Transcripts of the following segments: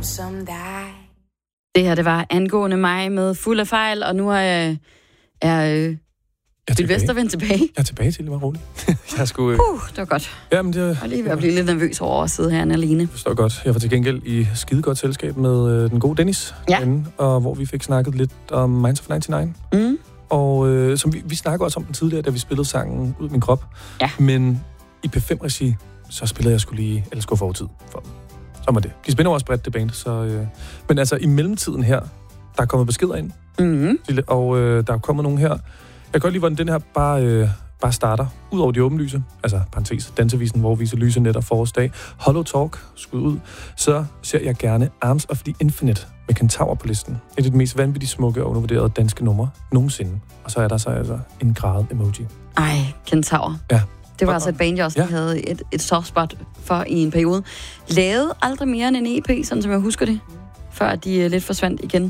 som dig. Det her, det var angående mig med Fuld af fejl, og nu er Sylvester vendt tilbage. Jeg er tilbage til, det var roligt. Jeg skulle... Det var godt. Jamen, det... Jeg er lige ved at blive lidt nervøs over at sidde herinde alene. Jeg forstår godt. Jeg var til gengæld i skidegodt selskab med den gode Dennis. Ja. Derinde, og hvor vi fik snakket lidt om Minds of 99. Mm. Og som vi snakkede også om den tidligere, da vi spillede sangen Ud af min krop. Ja. Men i P5-regi, så spillede jeg skulle lige Elsker fortid for dem. Så var det. De spænder også bredt, det band. Så, men altså, i mellemtiden her, der er kommet beskeder ind. Mm-hmm. Og der er kommet nogen her. Jeg kan godt lide, hvordan den her bare starter. Udover de åbenlyse, altså parentes, dansevisen, hvor vi viser lyse net og forårsdag. Hollow Talk, skud ud. Så ser jeg gerne Arms of the Infinite med Kentaur på listen. Et af de mest vanvittigt smukke og undervurderede danske numre nogensinde. Og så er der så altså en grad emoji. Ej, Kentaur. Ja. Det var altså et band, jeg også havde et soft spot for i en periode. Lavede aldrig mere end en EP, sådan som jeg husker det, før de lidt forsvandt igen.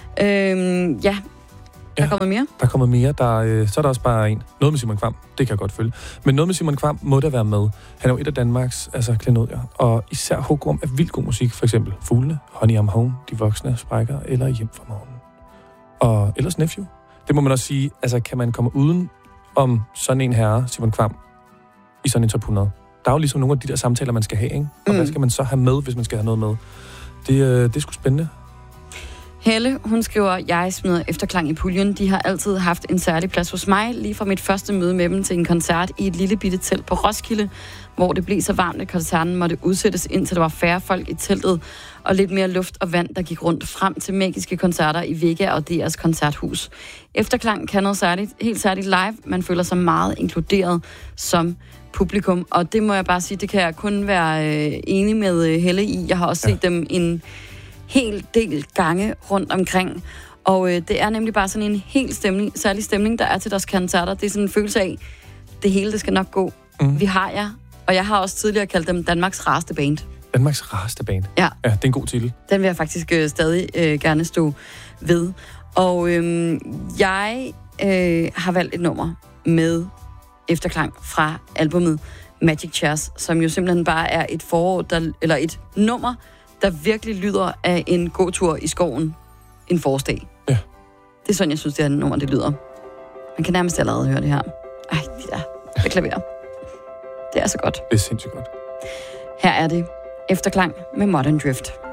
Der kommer mere. Der kommer mere. Så er der også bare en. Noget med Simon Kvam. Det kan jeg godt følge. Men noget med Simon Kvam må der være med. Han er jo et af Danmarks klenodier. Og især hugorm er vildt god musik. For eksempel Fuglene, Honey I'm Home, De Voksne Sprækker eller Hjem fra morgenen. Og ellers Nephew. Det må man også sige. Altså, kan man komme uden om sådan en herre, Simon Kvam, i sådan en top 100? Der er jo ligesom nogle af de der samtaler, man skal have, ikke? Og hvad skal man så have med, hvis man skal have noget med? Det er sgu spændende. Helle, hun skriver, jeg smider Efterklang i puljen. De har altid haft en særlig plads hos mig, lige fra mit første møde med dem til en koncert i et lille bitte telt på Roskilde, hvor det blev så varmt, at koncerten måtte udsættes, indtil der var færre folk i teltet, og lidt mere luft og vand, der gik rundt frem til magiske koncerter i Vega og deres koncerthus. Efterklang kan noget særligt, helt særligt live. Man føler sig meget inkluderet som publikum, og det må jeg bare sige, det kan jeg kun være enig med Helle i. Jeg har også set dem en hel del gange rundt omkring. Og det er nemlig bare sådan en helt særlig stemning, der er til deres koncerter. Det er sådan en følelse af, det hele det skal nok gå. Vi har jer. Og jeg har også tidligere kaldt dem Danmarks rareste band. Danmarks rareste band? Ja. Ja, det er en god titel. Den vil jeg faktisk stadig gerne stå ved. Og jeg har valgt et nummer med Efterklang fra albumet Magic Chairs, som jo simpelthen bare er et et nummer, der virkelig lyder af en gåtur i skoven en forårsdag. Ja. Det er sådan, jeg synes, det er et nummer, det lyder. Man kan nærmest allerede høre det her. Ej, det klaverer. Det er så godt. Det er sindssygt godt. Her er det Efterklang med Modern Drift.